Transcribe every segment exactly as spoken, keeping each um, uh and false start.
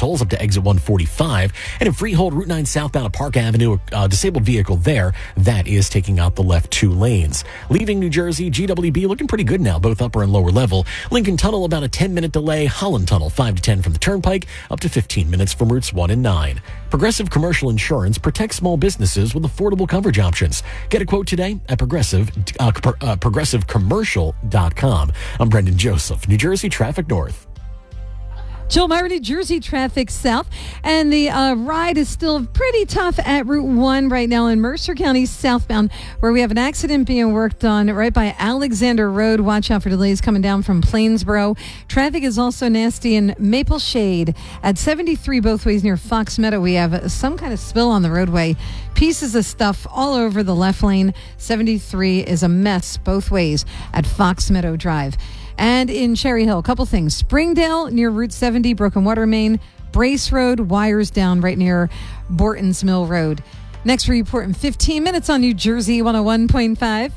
tolls up to exit one forty-five. And in Freehold, Route nine southbound at Park Avenue, a disabled vehicle there, that is taking out the left two lanes. Leaving New Jersey, G W B looking pretty good now, both upper and lower level. Lincoln Tunnel, about a ten-minute delay. Holland Tunnel, five to ten from the Turnpike, up to fifteen minutes from routes one and nine. Progressive Commercial Insurance protects small businesses with affordable coverage options. Get a quote today at Progressive, uh, uh, progressive commercial dot com. I'm Brendan Joseph, New Jersey Traffic North. Joel Meyer, New Jersey Traffic South. And the uh, ride is still pretty tough at Route one right now in Mercer County southbound, where we have an accident being worked on right by Alexander Road. Watch out for delays coming down from Plainsboro. Traffic is also nasty in Maple Shade at seventy-three both ways near Fox Meadow. We have some kind of spill on the roadway. Pieces of stuff all over the left lane. seventy-three is a mess both ways at Fox Meadow Drive. And in Cherry Hill, a couple things. Springdale near Route seventy, broken water main. Brace Road, wires down right near Borton's Mill Road. Next report in fifteen minutes on New Jersey one oh one point five.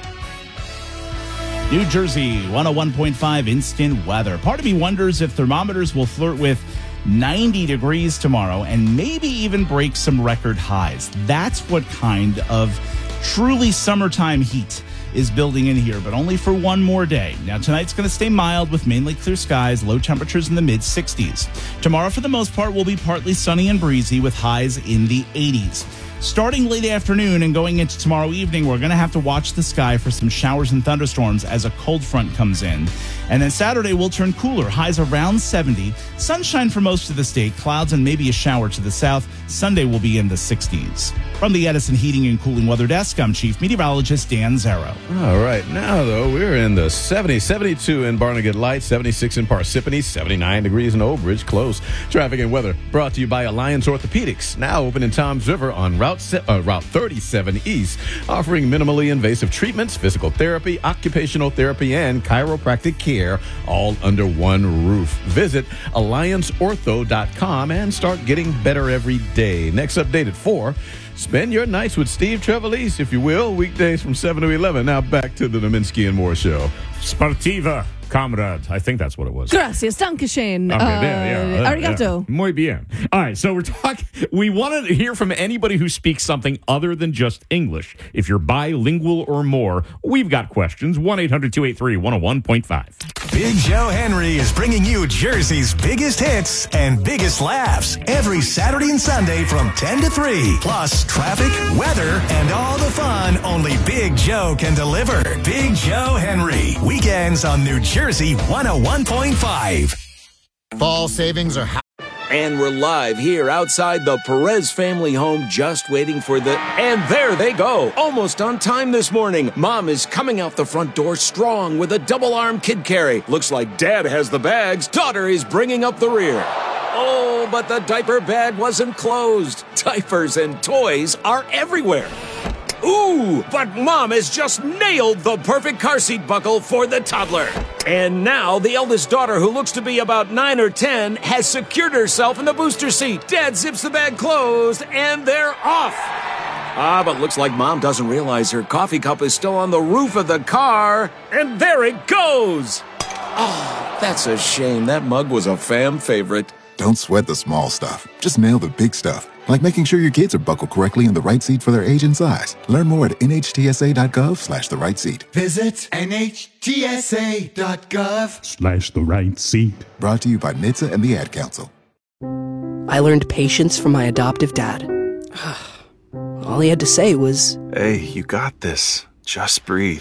New Jersey one oh one point five instant weather. Part of me wonders if thermometers will flirt with ninety degrees tomorrow and maybe even break some record highs. That's what kind of truly summertime heat is building in here, but only for one more day. Now, tonight's going to stay mild with mainly clear skies, low temperatures in the mid sixties. Tomorrow, for the most part, will be partly sunny and breezy with highs in the eighties. Starting late afternoon and going into tomorrow evening, we're going to have to watch the sky for some showers and thunderstorms as a cold front comes in. And then Saturday will turn cooler, highs around seventy. Sunshine for most of the state, clouds and maybe a shower to the south. Sunday will be in the sixties. From the Edison Heating and Cooling Weather Desk, I'm Chief Meteorologist Dan Zarrow. All right, now, though, we're in the seventies, seventy-two in Barnegat Light, seventy-six in Parsippany, seventy-nine degrees in Old Bridge, close. Traffic and weather brought to you by Alliance Orthopedics, now open in Toms River on Route, se- uh, Route thirty-seven East, offering minimally invasive treatments, physical therapy, occupational therapy, and chiropractic care, all under one roof. Visit alliance ortho dot com and start getting better every day. Next update at four. Spend your nights with Steve Trevelise, if you will, weekdays from seven to eleven. Now back to the Naminsky and Moore Show. Sportiva, comrade. I think that's what it was. Gracias, dankeschön. Okay, uh, there, yeah, uh, arigato. Yeah. Muy bien. All right, so we're talking. We want to hear from anybody who speaks something other than just English. If you're bilingual or more, we've got questions. one eight hundred two eight three one oh one point five. Big Joe Henry is bringing you Jersey's biggest hits and biggest laughs every Saturday and Sunday from ten to three. Plus traffic, weather, and all the fun only Big Joe can deliver. Big Joe Henry. Weekends on New Jersey one oh one point five. Fall savings are ha- And we're live here outside the Perez family home, just waiting for the... And there they go, almost on time this morning. Mom is coming out the front door strong with a double-arm kid carry. Looks like Dad has the bags. Daughter is bringing up the rear. Oh, but the diaper bag wasn't closed. Diapers and toys are everywhere. Ooh, but Mom has just nailed the perfect car seat buckle for the toddler. And now the eldest daughter, who looks to be about nine or ten, has secured herself in the booster seat. Dad zips the bag closed, and they're off. Ah, but looks like Mom doesn't realize her coffee cup is still on the roof of the car. And there it goes. Oh, that's a shame. That mug was a fam favorite. Don't sweat the small stuff. Just nail the big stuff. Like making sure your kids are buckled correctly in the right seat for their age and size. Learn more at N H T S A dot gov slash the right seat. Visit N H T S A dot gov slash the right seat. Brought to you by N H T S A and the Ad Council. I learned patience from my adoptive dad. All he had to say was, "Hey, you got this. Just breathe."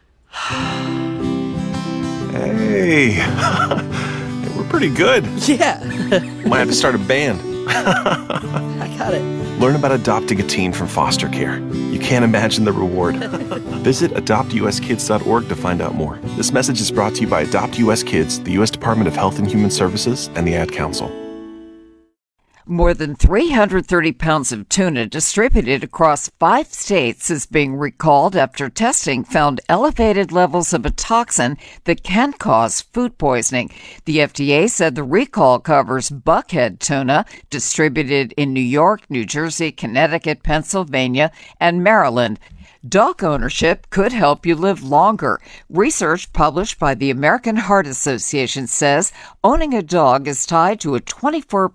Hey, we're pretty good. Yeah. Might have to start a band. I got it. Learn about adopting a teen from foster care. You can't imagine the reward. Visit adopt U S kids dot org to find out more. This message is brought to you by Adopt U S Kids, the U S Department of Health and Human Services, and the Ad Council. More than three hundred thirty pounds of tuna distributed across five states is being recalled after testing found elevated levels of a toxin that can cause food poisoning. The F D A said the recall covers buckhead tuna distributed in New York, New Jersey, Connecticut, Pennsylvania, and Maryland. Dog ownership could help you live longer. Research published by the American Heart Association says owning a dog is tied to a twenty-four